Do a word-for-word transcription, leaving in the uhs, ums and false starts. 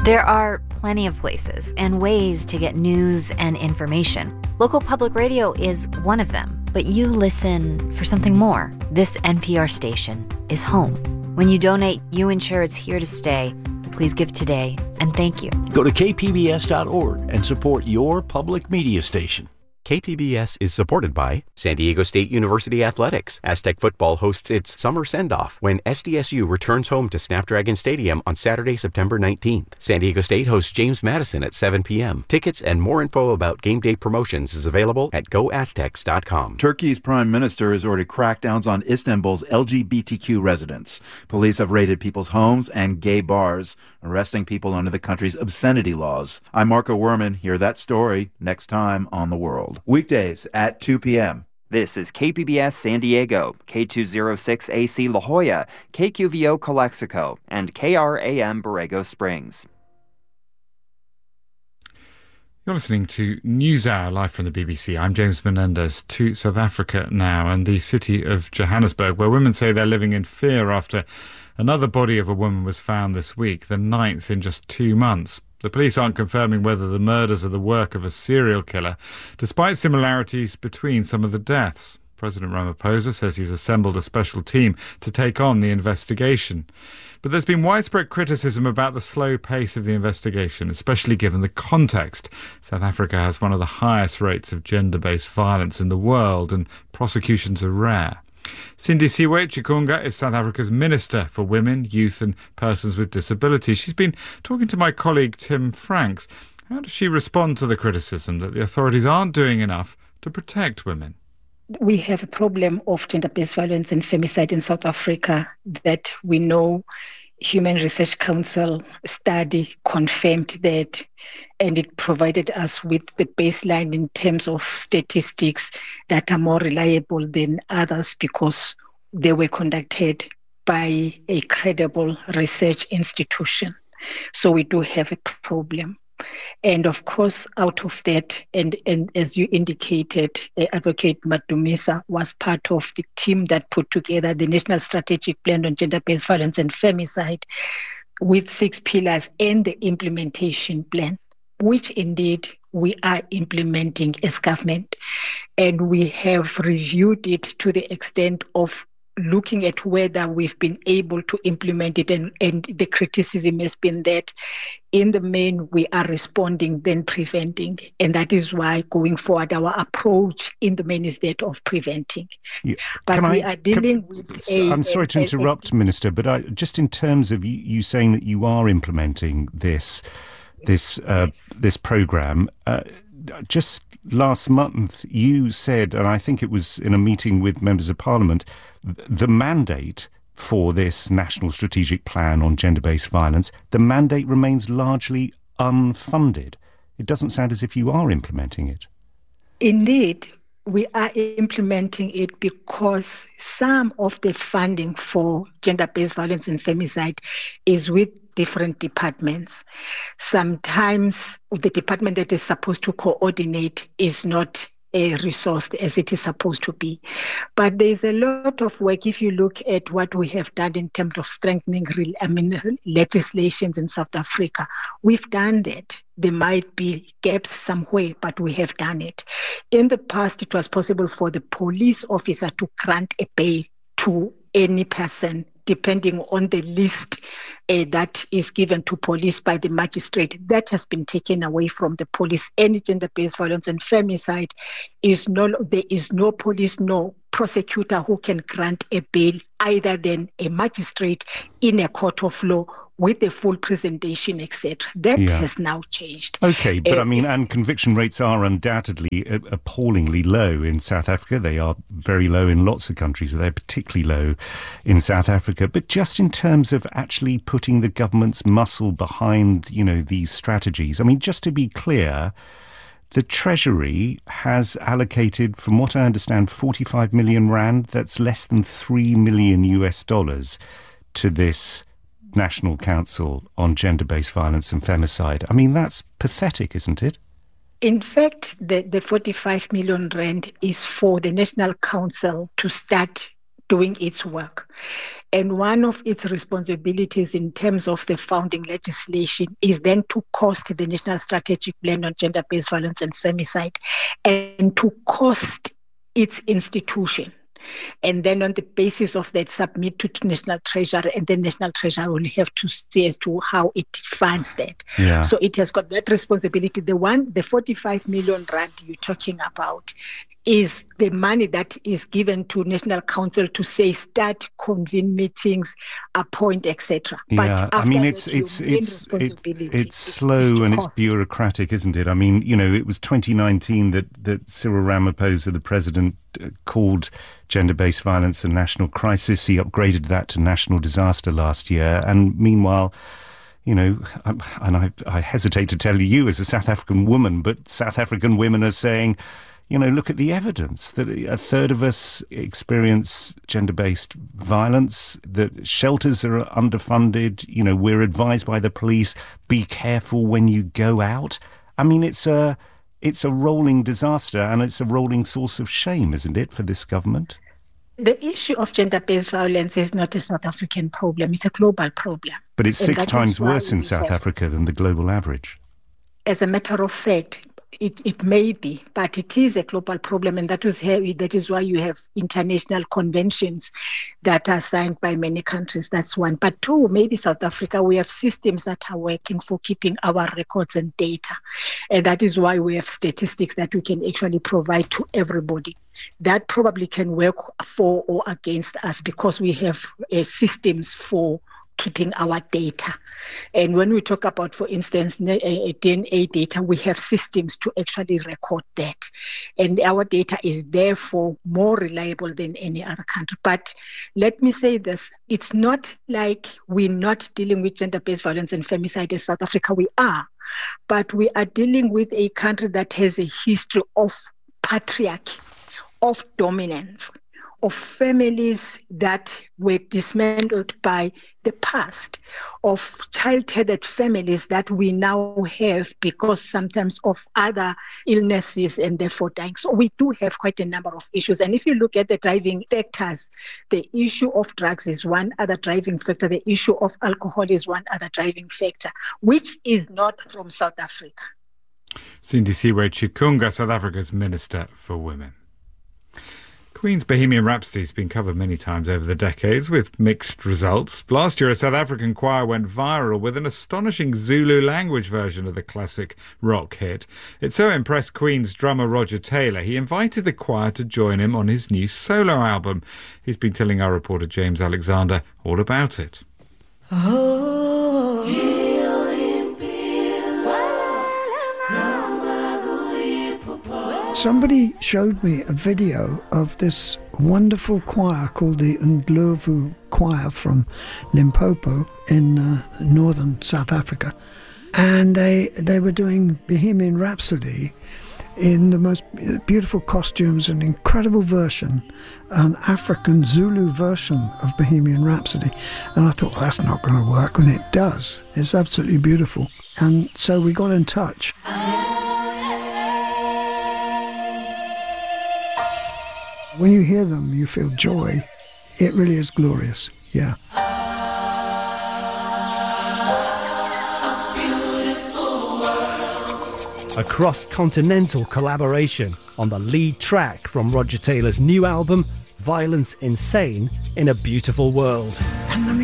There are plenty of places and ways to get news and information. Local public radio is one of them, but you listen for something more. This N P R station is home. When you donate, you ensure it's here to stay. Please give today, and thank you. Go to k p b s dot org and support your public media station. K P B S is supported by San Diego State University Athletics. Aztec football hosts its summer send-off when S D S U returns home to Snapdragon Stadium on Saturday, September nineteenth. San Diego State hosts James Madison at seven p.m. Tickets and more info about game day promotions is available at go aztecs dot com. Turkey's prime minister has ordered crackdowns on Istanbul's L G B T Q residents. Police have raided people's homes and gay bars, arresting people under the country's obscenity laws. I'm Marco Werman. Hear that story next time on The World. Weekdays at two p.m. This is K P B S San Diego, K two oh six A C La Jolla, K Q V O Calexico, and K R A M Borrego Springs. You're listening to NewsHour live from the B B C. I'm James Menendez. To South Africa now and the city of Johannesburg, where women say they're living in fear after another body of a woman was found this week, the ninth in just two months. The police aren't confirming whether the murders are the work of a serial killer, despite similarities between some of the deaths. President Ramaphosa says he's assembled a special team to take on the investigation. But there's been widespread criticism about the slow pace of the investigation, especially given the context. South Africa has one of the highest rates of gender-based violence in the world, and prosecutions are rare. Sindisiwe Chikunga is South Africa's Minister for Women, Youth and Persons with Disabilities. She's been talking to my colleague Tim Franks. How does she respond to the criticism that the authorities aren't doing enough to protect women? We have a problem of gender-based violence and femicide in South Africa that we know Human Research Council study confirmed that, and it provided us with the baseline in terms of statistics that are more reliable than others because they were conducted by a credible research institution. So we do have a problem. And of course, out of that, and, and as you indicated, uh, Advocate Madumisa was part of the team that put together the National Strategic Plan on Gender-Based Violence and Femicide with six pillars and the implementation plan, which indeed we are implementing as government. And we have reviewed it to the extent of looking at whether we've been able to implement it, and, and the criticism has been that in the main we are responding then preventing, and that is why going forward our approach in the main is that of preventing. Yeah. But can we I, are dealing can, with a... I'm sorry a, to interrupt, a, Minister, but I, just in terms of you, you saying that you are implementing this this uh, yes. this programme, uh, just last month you said, and I think it was in a meeting with members of Parliament, the mandate for this National Strategic Plan on Gender-Based Violence, the mandate remains largely unfunded. It doesn't sound as if you are implementing it. Indeed, we are implementing it because some of the funding for gender-based violence and femicide is with different departments. Sometimes the department that is supposed to coordinate is not a resource as it is supposed to be. But there's a lot of work if you look at what we have done in terms of strengthening I mean, legislations in South Africa. We've done that. There might be gaps somewhere, but we have done it. In the past, it was possible for the police officer to grant a bail to any person depending on the list uh, that is given to police by the magistrate. That has been taken away from the police. Any gender-based violence and femicide is no, there is no police, no prosecutor who can grant a bail either than a magistrate in a court of law with a full presentation, et cetera. That yeah. has now changed. Okay, but uh, I mean, if, and conviction rates are undoubtedly appallingly low in South Africa. They are very low in lots of countries, but they're particularly low in South Africa. But just in terms of actually putting the government's muscle behind, you know, these strategies, I mean, just to be clear, the Treasury has allocated, from what I understand, forty-five million rand, that's less than three million U S dollars, to this National Council on Gender-Based Violence and Femicide. I mean, that's pathetic, isn't it? In fact, the, the forty-five million rand is for the National Council to start doing its work. And one of its responsibilities in terms of the founding legislation is then to cost the National Strategic Plan on Gender-Based Violence and Femicide and to cost its institution. And then on the basis of that, submit to National Treasury, and then National Treasury will have to see as to how it funds that. Yeah. So it has got that responsibility. The one, the forty-five million rand you're talking about is the money that is given to National Council to say start, convene meetings, appoint, et cetera. Yeah, I mean it's that, it's it's it's, it's slow and cost. It's bureaucratic, isn't it? I mean, you know, it was twenty nineteen that that Cyril Ramaphosa, the president, uh, called gender-based violence a national crisis. He upgraded that to national disaster last year, and meanwhile, you know, and I, I hesitate to tell you as a South African woman, but South African women are saying, you know, look at the evidence that a third of us experience gender-based violence, that shelters are underfunded, you know, we're advised by the police, be careful when you go out. I mean, it's a, it's a rolling disaster and it's a rolling source of shame, isn't it, for this government? The issue of gender-based violence is not a South African problem, it's a global problem. But it's six times worse in South Africa than the global average. As a matter of fact, It, it may be, but it is a global problem, and that is how, that is why you have international conventions that are signed by many countries. That's one. But two, maybe South Africa, we have systems that are working for keeping our records and data, and that is why we have statistics that we can actually provide to everybody. That probably can work for or against us because we have uh, systems for keeping our data. And when we talk about, for instance, D N A data, we have systems to actually record that. And our data is therefore more reliable than any other country. But let me say this, it's not like we're not dealing with gender-based violence and femicide in South Africa. We are. But we are dealing with a country that has a history of patriarchy, of dominance, of families that were dismantled by the past, of child-headed families that we now have because sometimes of other illnesses and therefore dying. So we do have quite a number of issues. And if you look at the driving factors, the issue of drugs is one other driving factor. The issue of alcohol is one other driving factor, which is not from South Africa. Sindisiwe Chikunga, South Africa's Minister for Women. Queen's Bohemian Rhapsody has been covered many times over the decades with mixed results. Last year, a South African choir went viral with an astonishing Zulu language version of the classic rock hit. It so impressed Queen's drummer Roger Taylor, he invited the choir to join him on his new solo album. He's been telling our reporter James Alexander all about it. Oh, yeah. Somebody showed me a video of this wonderful choir called the Ndlovu Choir from Limpopo in uh, northern South Africa. And they they were doing Bohemian Rhapsody in the most beautiful costumes, an incredible version, an African Zulu version of Bohemian Rhapsody. And I thought, well, that's not going to work, and it does. It's absolutely beautiful. And so we got in touch. When you hear them, you feel joy. It really is glorious, yeah. A cross-continental collaboration on the lead track from Roger Taylor's new album, Violence Insane in a Beautiful World. And the